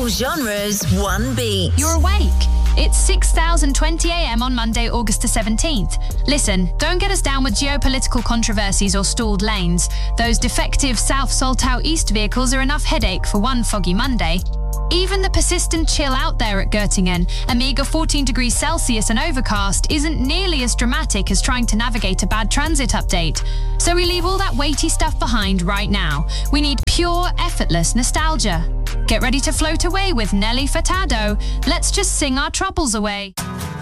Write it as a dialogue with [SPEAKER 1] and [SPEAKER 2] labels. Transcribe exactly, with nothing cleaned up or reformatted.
[SPEAKER 1] All genres, one beat.
[SPEAKER 2] You're awake. It's six thousand twenty a m on Monday, August the seventeenth. Listen, don't get us down with geopolitical controversies or stalled lanes. Those defective South Saltau East vehicles are enough headache for one foggy Monday. Even the persistent chill out there at Göttingen, a meager fourteen degrees Celsius and overcast, isn't nearly as dramatic as trying to navigate a bad transit update. So we leave all that weighty stuff behind right now. We need pure, effortless nostalgia. Get ready to float away with Nelly Furtado. Let's just sing our troubles away.